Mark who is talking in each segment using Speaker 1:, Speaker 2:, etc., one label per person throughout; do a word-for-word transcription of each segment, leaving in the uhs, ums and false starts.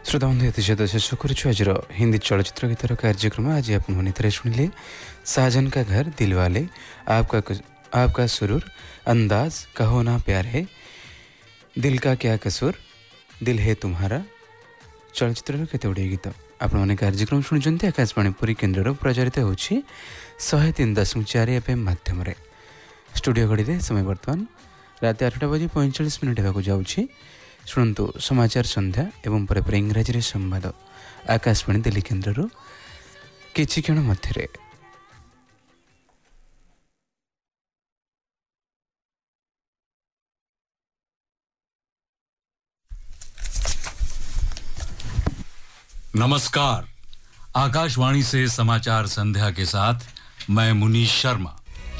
Speaker 1: श्रोताबंधु एतिशत शेष करुछु आजर हिंदी चलचित्र गीतर कार्यक्रम। आज आप नितरे शुणिले साजन का घर, दिलवाले, आपका आपका सुरूर, अंदाज, कहो ना प्यार है, दिल का क्या कसूर, दिल है तुम्हारा चलचित्र केते गुड़े गीत आपने कार्यक्रम शुणुंट। आकाशवाणी पुरी केन्द्र प्रचारित होछि शहे तीन दशमिक चार एफ एम माध्यम। स्टूडियो घड़ी समय बर्तमान रात आठटा बजे पैंचाश मिनिट होगा जाऊँगी। शुणु समाचार संध्या एवं पर पर इंग्राजी संवाद आकाशवाणी दिल्ली केन्द्र किछि क्षण मध्य।
Speaker 2: नमस्कार। आकाशवाणी से समाचार संध्या के साथ मैं मुनीश शर्मा।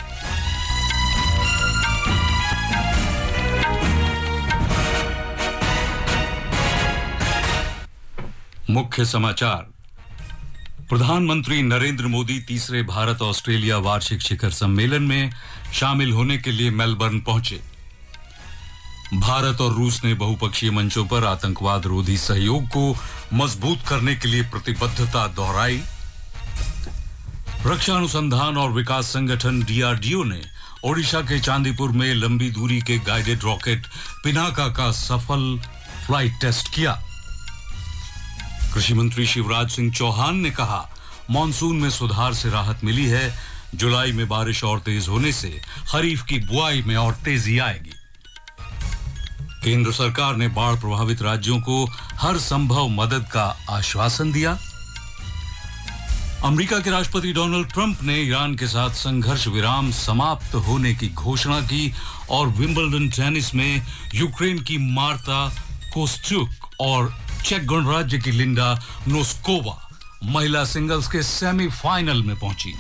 Speaker 2: मुख्य समाचार। प्रधानमंत्री नरेंद्र मोदी तीसरे भारत ऑस्ट्रेलिया वार्षिक शिखर सम्मेलन में शामिल होने के लिए मेलबर्न पहुंचे। भारत और रूस ने बहुपक्षीय मंचों पर आतंकवाद रोधी सहयोग को मजबूत करने के लिए प्रतिबद्धता दोहराई। रक्षा अनुसंधान और विकास संगठन डी आर डी ओ ने ओडिशा के चांदीपुर में लंबी दूरी के गाइडेड रॉकेट पिनाका का सफल फ्लाइट टेस्ट किया। कृषि मंत्री शिवराज सिंह चौहान ने कहा, मॉनसून में सुधार से राहत मिली है। जुलाई में बारिश और तेज होने से खरीफ की बुआई में और तेजी आएगी। केंद्र सरकार ने बाढ़ प्रभावित राज्यों को हर संभव मदद का आश्वासन दिया। अमेरिका के राष्ट्रपति डोनाल्ड ट्रंप ने ईरान के साथ संघर्ष विराम समाप्त होने की घोषणा की और विंबलडन टेनिस में यूक्रेन की मार्ता कोस्त्युक और चेक गणराज्य की लिंडा नोस्कोवा महिला सिंगल्स के सेमीफाइनल में पहुंची।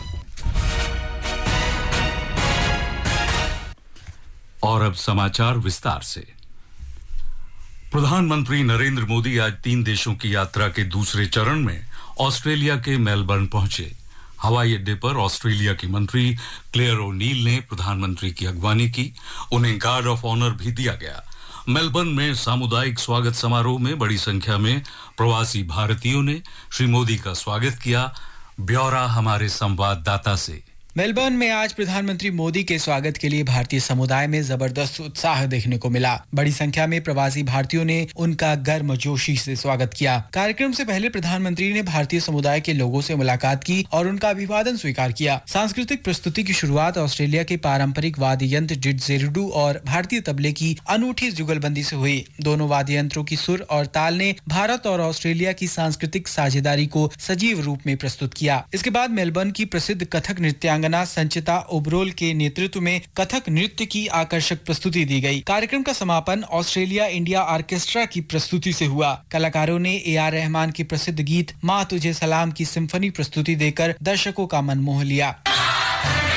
Speaker 2: और अब समाचार विस्तार से। प्रधानमंत्री नरेंद्र मोदी आज तीन देशों की यात्रा के दूसरे चरण में ऑस्ट्रेलिया के मेलबर्न पहुंचे। हवाई अड्डे पर ऑस्ट्रेलिया की मंत्री क्लेयर ओ'नील ने प्रधानमंत्री की अगवानी की। उन्हें गार्ड ऑफ ऑनर भी दिया गया। मेलबर्न में सामुदायिक स्वागत समारोह में बड़ी संख्या में प्रवासी भारतीयों ने श्री मोदी का स्वागत किया। ब्यौरा हमारे संवाददाता से।
Speaker 3: मेलबर्न में आज प्रधानमंत्री मोदी के स्वागत के लिए भारतीय समुदाय में जबरदस्त उत्साह देखने को मिला। बड़ी संख्या में प्रवासी भारतीयों ने उनका गर्मजोशी से स्वागत किया। कार्यक्रम से पहले प्रधानमंत्री ने भारतीय समुदाय के लोगों से मुलाकात की और उनका अभिवादन स्वीकार किया। सांस्कृतिक प्रस्तुति की शुरुआत ऑस्ट्रेलिया के पारंपरिक वाद्य यंत्र डिडजेरिडू और भारतीय तबले की अनूठी जुगलबंदी से हुई। दोनों वाद्य यंत्रों की सुर और ताल ने भारत और ऑस्ट्रेलिया की सांस्कृतिक साझेदारी को सजीव रूप में प्रस्तुत किया। इसके बाद मेलबर्न की प्रसिद्ध कथक नृत्यांगना संचिता ओबरोल के नेतृत्व में कथक नृत्य की आकर्षक प्रस्तुति दी गई। कार्यक्रम का समापन ऑस्ट्रेलिया इंडिया ऑर्केस्ट्रा की प्रस्तुति से हुआ। कलाकारों ने ए आर रहमान के प्रसिद्ध गीत माँ तुझे सलाम की सिम्फनी प्रस्तुति देकर दर्शकों का मन मोह लिया।